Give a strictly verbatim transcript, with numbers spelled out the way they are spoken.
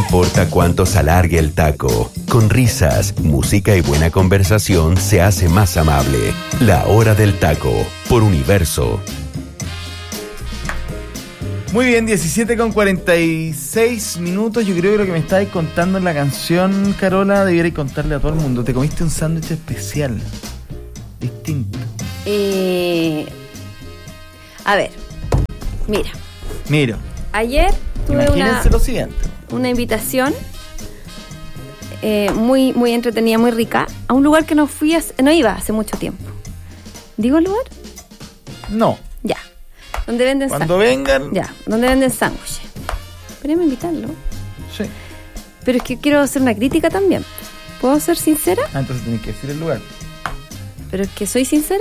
importa cuánto se alargue el taco. Con risas, música y buena conversación se hace más amable. La Hora del Taco, por Universo. Muy bien, diecisiete con cuarenta y seis minutos. Yo creo que lo que me estabais contando en la canción, Carola, debierais contarle a todo el mundo. Te comiste un sándwich especial, distinto. Eh, a ver, mira. Mira. Ayer tuve Imagínense una, lo siguiente. una invitación eh, muy, muy entretenida, muy rica, a un lugar que no fui, hace, no iba hace mucho tiempo. ¿Digo el lugar? No. Ya. Donde venden Cuando vengan. Ya, donde venden sándwiches. Esperemos invitarlo. Sí. Pero es que quiero hacer una crítica también. ¿Puedo ser sincera? Ah, entonces tenés que decir el lugar. Pero es que soy sincera.